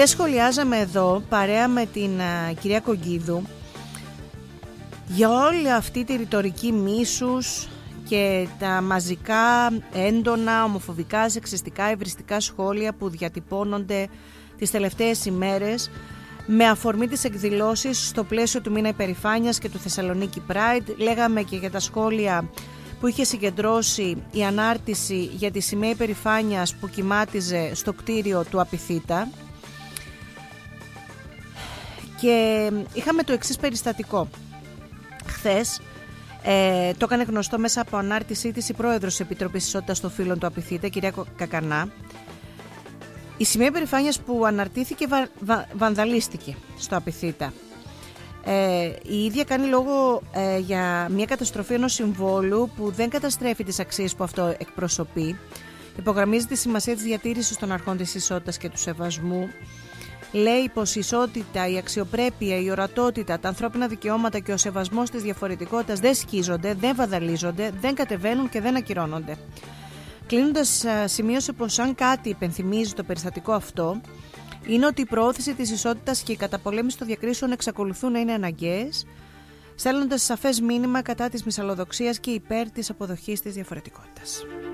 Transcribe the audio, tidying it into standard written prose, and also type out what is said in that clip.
Χθες σχολιάζαμε εδώ παρέα με την κυρία Κογκίδου για όλη αυτή τη ρητορική μίσους και τα μαζικά έντονα ομοφοβικά, σεξιστικά, ευριστικά σχόλια που διατυπώνονται τις τελευταίες ημέρες με αφορμή τις εκδηλώσεις στο πλαίσιο του Μήνα Υπερηφάνειας και του Θεσσαλονίκη Pride. Λέγαμε και για τα σχόλια που είχε συγκεντρώσει η ανάρτηση για τη σημαία υπερηφάνειας που κυμάτιζε στο κτίριο του Απιθύτα. Και είχαμε το εξής περιστατικό. Χθες το έκανε γνωστό μέσα από ανάρτησή της η πρόεδρος της Επιτροπής Ισότητας των Φύλων του Απιθύτα, κυρία Κακανά. Η σημαία υπερηφάνειας που αναρτήθηκε βανδαλίστηκε στο Απιθύτα. Η ίδια κάνει λόγο για μια καταστροφή ενός συμβόλου που δεν καταστρέφει τις αξίες που αυτό εκπροσωπεί. Υπογραμμίζει τη σημασία της διατήρησης των αρχών της ισότητας και του σεβασμού. Λέει πως η ισότητα, η αξιοπρέπεια, η ορατότητα, τα ανθρώπινα δικαιώματα και ο σεβασμός της διαφορετικότητας δεν σκίζονται, δεν βαδαλίζονται, δεν κατεβαίνουν και δεν ακυρώνονται. Κλείνοντας, σημείωσε πως αν κάτι υπενθυμίζει το περιστατικό αυτό, είναι ότι η προώθηση της ισότητας και η καταπολέμηση των διακρίσεων εξακολουθούν να είναι αναγκαίες, στέλνοντας σαφές μήνυμα κατά της μυσαλλοδοξίας και υπέρ της αποδοχής της διαφορετικότητας.